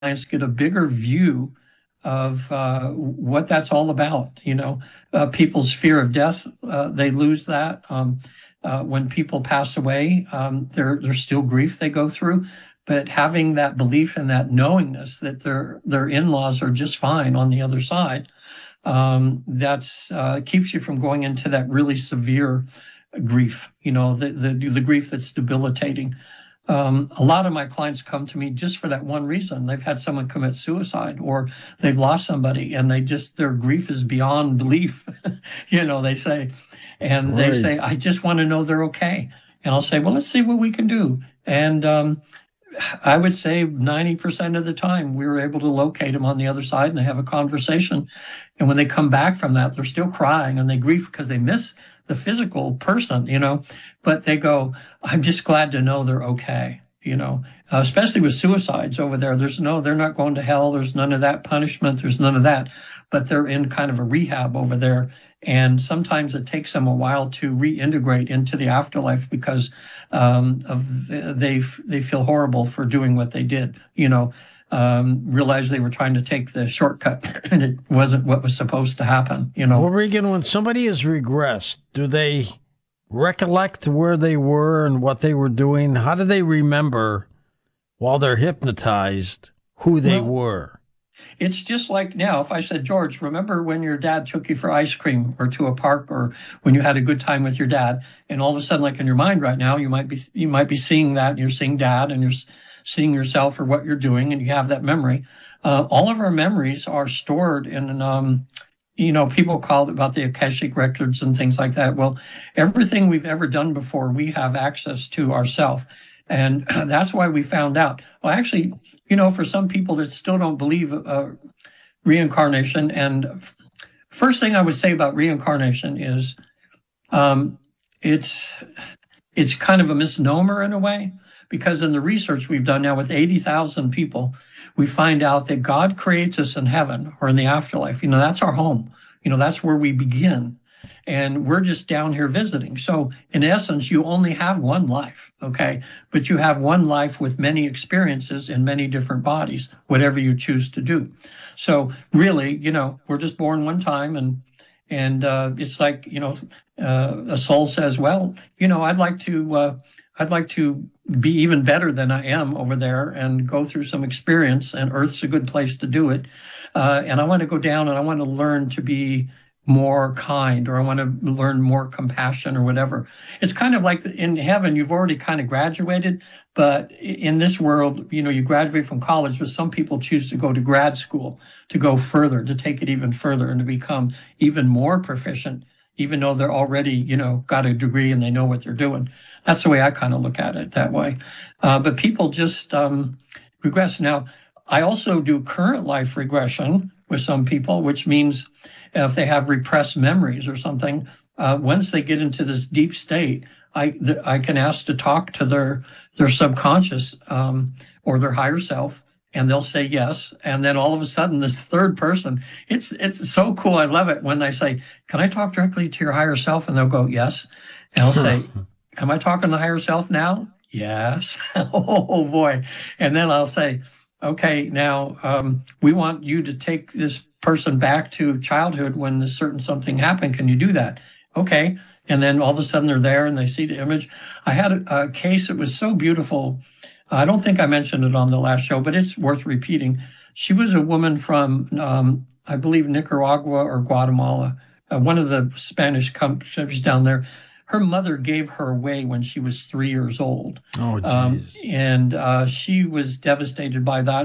clients get a bigger view of what that's all about. People's fear of death, they lose that. When people pass away, there's still grief they go through, but having that belief and that knowingness that their in-laws are just fine on the other side, that's keeps you from going into that really severe grief. The grief that's debilitating. A lot of my clients come to me just for that one reason. They've had someone commit suicide, or they've lost somebody, and their grief is beyond belief. They say, and they say, I just want to know they're okay. And I'll say, well, let's see what we can do. And I would say 90% of the time we were able to locate them on the other side, and they have a conversation. And when they come back from that, they're still crying and they grieve because they miss the physical person, but they go, I'm just glad to know they're okay, especially with suicides over there. They're not going to hell. There's none of that punishment. There's none of that, but they're in kind of a rehab over there. And sometimes it takes them a while to reintegrate into the afterlife because they feel horrible for doing what they did, realized they were trying to take the shortcut and it wasn't what was supposed to happen, Well, Regan, when somebody has regressed, do they recollect where they were and what they were doing? How do they remember while they're hypnotized who they were? It's just like now, if I said, George, remember when your dad took you for ice cream or to a park, or when you had a good time with your dad, and all of a sudden, like in your mind right now, you might be seeing that, and you're seeing dad, and you're seeing yourself or what you're doing, and you have that memory. All of our memories are stored in, people call it about the Akashic records and things like that. Well, everything we've ever done before, we have access to ourselves. And that's why we found out. Well, actually, for some people that still don't believe reincarnation, and first thing I would say about reincarnation is it's kind of a misnomer in a way, because in the research we've done now with 80,000 people, we find out that God creates us in heaven or in the afterlife. That's our home. That's where we begin. And we're just down here visiting. So in essence, you only have one life, okay? But you have one life with many experiences in many different bodies, whatever you choose to do. So really, we're just born one time, and it's like, a soul says, well, I'd like to be even better than I am over there and go through some experience, and Earth's a good place to do it. And I want to go down and I want to learn to be more kind, or I want to learn more compassion or whatever. It's kind of like in heaven, you've already kind of graduated, but in this world, you graduate from college, but some people choose to go to grad school to go further, to take it even further and to become even more proficient, even though they're already, got a degree and they know what they're doing. That's the way I kind of look at it that way. But people just regress. Now, I also do current life regression with some people, which means if they have repressed memories or something, once they get into this deep state, I can ask to talk to their subconscious or their higher self, and they'll say yes. And then all of a sudden, this third person, it's so cool. I love it when they say, can I talk directly to your higher self? And they'll go, yes. And I'll say, am I talking to the higher self now? Yes. Oh, boy. And then I'll say, okay, now we want you to take this person back to childhood when this certain something happened. Can you do that? Okay. And then all of a sudden they're there and they see the image. I had a case that was so beautiful. I don't think I mentioned it on the last show, but it's worth repeating. She was a woman from, I believe, Nicaragua or Guatemala, one of the Spanish countries down there. Her mother gave her away when she was 3 years old. Oh, and she was devastated by that.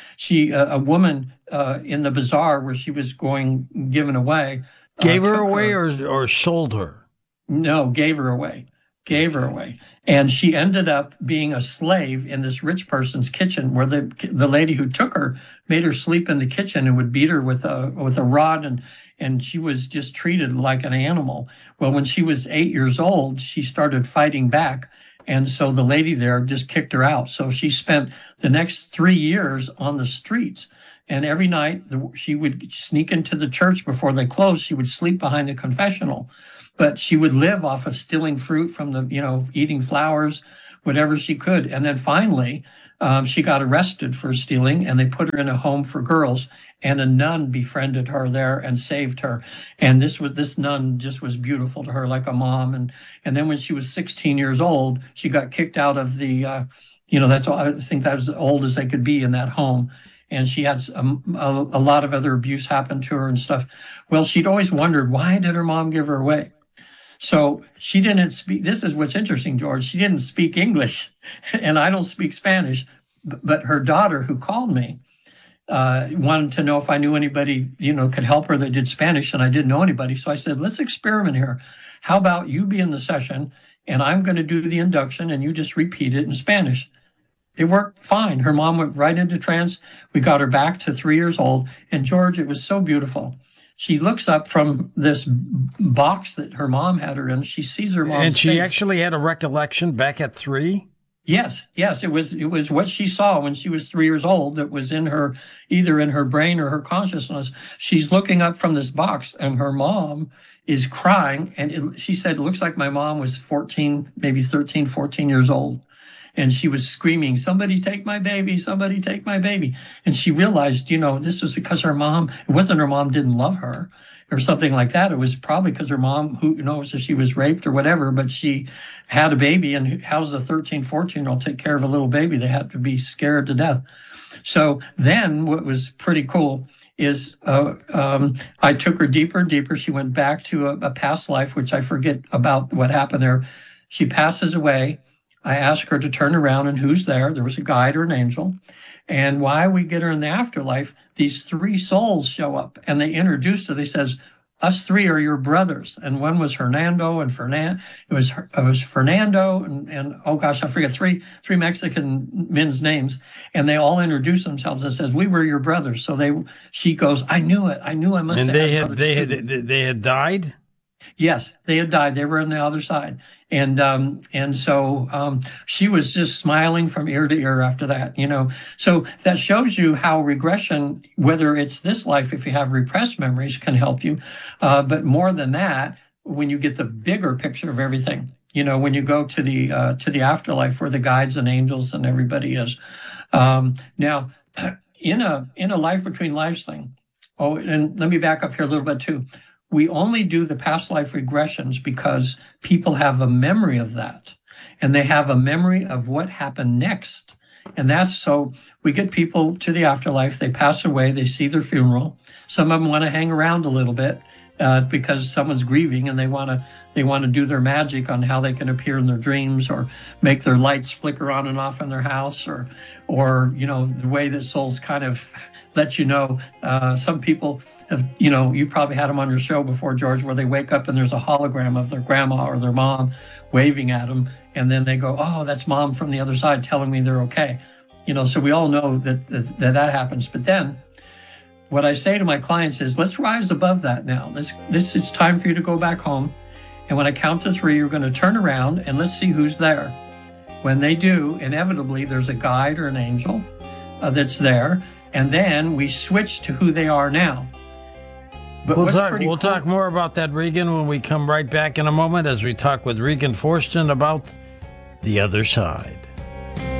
A woman in the bazaar where she was given away. Gave her away or sold her? No, gave her away. Gave her away. And she ended up being a slave in this rich person's kitchen, where the lady who took her made her sleep in the kitchen and would beat her with a rod, and she was just treated like an animal. Well, when she was 8 years old, she started fighting back. And so the lady there just kicked her out. So she spent the next 3 years on the streets. And every night she would sneak into the church before they closed. She would sleep behind the confessional, but she would live off of stealing fruit from eating flowers, whatever she could. And then finally, she got arrested for stealing, and they put her in a home for girls. And a nun befriended her there and saved her. And this nun just was beautiful to her, like a mom. And then when she was 16 years old, she got kicked out of the. That's all, I think that was as old as they could be in that home. And she had a lot of other abuse happen to her and stuff. Well, she'd always wondered, why did her mom give her away? So she didn't speak. This is what's interesting, George. She didn't speak English, and I don't speak Spanish. But her daughter, who called me, wanted to know if I knew anybody, could help her that did Spanish, and I didn't know anybody. So I said, let's experiment here. How about you be in the session, and I'm going to do the induction, and you just repeat it in Spanish. It worked fine. Her mom went right into trance. We got her back to 3 years old. And George, it was so beautiful. She looks up from this box that her mom had her in. She sees her mom's And she face. actually had a recollection back at 3? Yes. It was what she saw when she was 3 years old that was in her, either in her brain or her consciousness. She's looking up from this box, and her mom is crying. And she said, it looks like my mom was 14, maybe 13, 14 years old. And she was screaming, somebody take my baby, somebody take my baby. And she realized, this was because her mom, it wasn't her mom didn't love her or something like that. It was probably because her mom, who knows if she was raped or whatever, but she had a baby. And how does a 13, 14-year-old take care of a little baby? They had to be scared to death. So then what was pretty cool is I took her deeper and deeper. She went back to a past life, which I forget about what happened there. She passes away. I asked her to turn around, and who's there? There was a guide or an angel. And why we get her in the afterlife, these 3 souls show up, and they introduced her. They says, us 3 are your brothers. And one was Hernando and Fernando. It was Fernando and oh gosh, I forget, three Mexican men's names. And they all introduced themselves and says, we were your brothers. So she goes, I knew it. I knew I must have had brothers too. They had died? Yes, they had died. They were on the other side. And so she was just smiling from ear to ear after that, So that shows you how regression, whether it's this life, if you have repressed memories, can help you. But more than that, when you get the bigger picture of everything, when you go to the afterlife where the guides and angels and everybody is. Now, in a life between lives thing. Oh, and let me back up here a little bit too. We only do the past life regressions because people have a memory of that, and they have a memory of what happened next. And that's so we get people to the afterlife, they pass away, they see their funeral. Some of them want to hang around a little bit because someone's grieving, and they want to do their magic on how they can appear in their dreams, or make their lights flicker on and off in their house, or the way that souls kind of let some people have, you probably had them on your show before, George, where they wake up and there's a hologram of their grandma or their mom waving at them. And then they go, oh, that's mom from the other side telling me they're okay. So we all know that happens. But then what I say to my clients is, let's rise above that now. It's time for you to go back home. And when I count to 3, you're going to turn around and let's see who's there. When they do, inevitably, there's a guide or an angel that's there. And then we switch to who they are now. But we'll talk more about that, Regan, when we come right back in a moment as we talk with Regan Forston about the other side.